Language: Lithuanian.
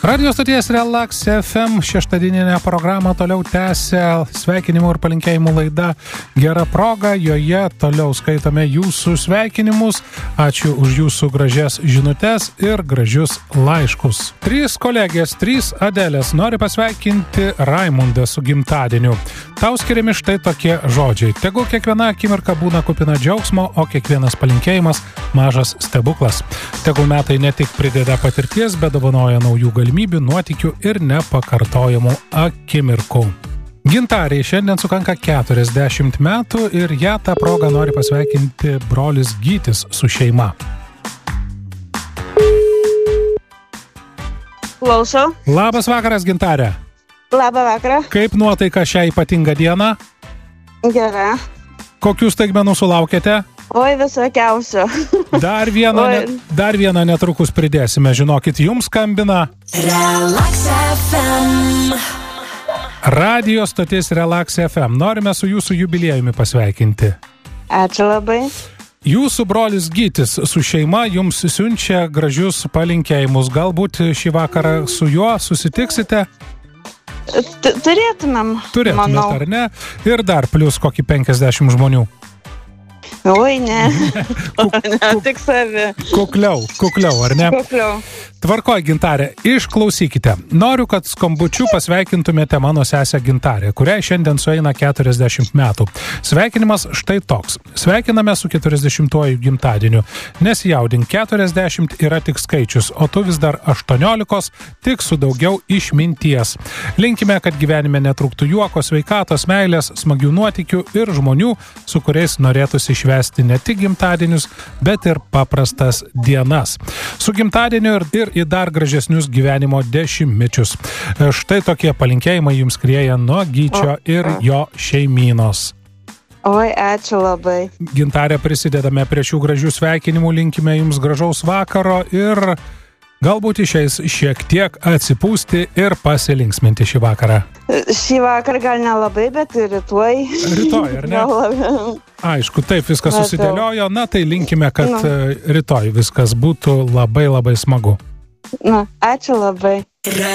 Radio stoties Relax FM šeštadieninę programą toliau tęsia sveikinimų ir palinkėjimų laida Gera proga. Joje toliau skaitome jūsų sveikinimus. Ačiū už jūsų gražias žinutes ir gražius laiškus. 3 kolegės, 3 Adelės nori pasveikinti Raimundą su gimtadieniu. Tau skiriami štai tokie žodžiai. Tegul kiekviena akimirka būna kupina džiaugsmo, o kiekvienas palinkėjimas mažas stebuklas. Tegul metai ne tik prideda patirties, bet dovanoja naujų galimybių, nuotykių ir nepakartojamų akimirkų. Gintarei šiandien sukanka 40 metų ir ją tą progą nori pasveikinti brolis Gytis su šeima. Klausau. Labas vakaras, Gintarė. Labą vakarą. Kaip nuotaika šią ypatingą dieną? Gera. Kokių staigmenų sulaukėte? Oi, visokiausių. Dar vieną netrukus pridėsime. Žinokit, jums skambina Relax FM. Radio stotis Relax FM. Norime su jūsų jubiliejumi pasveikinti. Ačiū labai. Jūsų brolis Gytis su šeima jums siunčia gražius palinkėjimus. Galbūt šį vakarą su juo susitiksite? Turėtumėm, manau. Ar ne? Ir dar plus kokį 50 žmonių. Oi, ne. Tik savi. Kukliau, ar ne? Kukliau. Tvarkoj, Gintarė, išklausykite. Noriu, kad skambučiu pasveikintumėte mano sesę Gintarę, kuriai šiandien sueina 40 metų. Sveikinimas štai toks. Sveikiname su 40-uoju gimtadieniu. Nesijaudink, 40 yra tik skaičius, o tu vis dar 18, tik su daugiau išminties. Linkime, kad gyvenime netrūktų juoko, sveikatos, meilės, smagių nuotykių ir žmonių, su kuriais norėtųsi švęsti ne tik gimtadienius, bet ir paprastas dienas. Su gimtadieniu ir į dar gražesnius gyvenimo dešimtmečius. Štai tokie palinkėjimai jums skrieja nuo Gyčio ir jo šeimynos. Oi, ačiū labai. Gintarė, prisidedame prie šių gražių sveikinimų, linkime jums gražaus vakaro ir galbūt išeis šiek tiek atsipūsti ir pasilinksminti šį vakarą. Šį vakarą gal nelabai, bet rytoj. Rytoj, ar ne? Aišku, taip viskas susidėliojo. Na, tai linkime, kad rytoj viskas būtų labai labai smagu. Ačiū labai.